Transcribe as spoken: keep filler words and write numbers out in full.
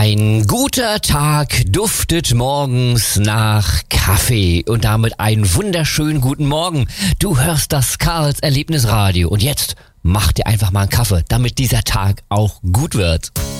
Ein guter Tag duftet morgens nach Kaffee und damit einen wunderschönen guten Morgen. Du hörst das Karls Erlebnisradio und jetzt mach dir einfach mal einen Kaffee, damit dieser Tag auch gut wird.